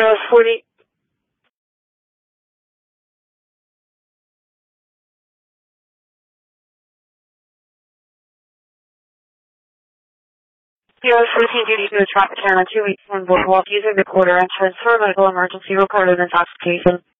40. Sierra 14 duty to a traffic channel 281 Boardwalk. User recorder and transfer medical emergency report of intoxication.